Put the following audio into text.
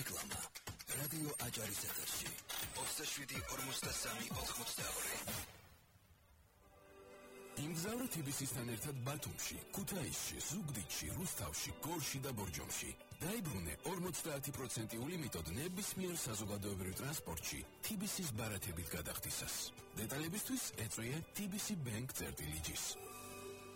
რეკლამა რადიო აჭარის ეთერში 27-43-82 იმგზავრა TBC-სთან ერთად ბათუმში, ქუთაისში, ზუგდიდში, რუსთავში, გორში და ბორჯომში. დაიბრუნე 50% ლიმიტოდ ნებისმიერ საზოგადოებრივ ტრანსპორტში TBC-ს ბარათებით გადახდისას. დეტალებისთვის ეწვია TBC Bank წერტილი G-ს.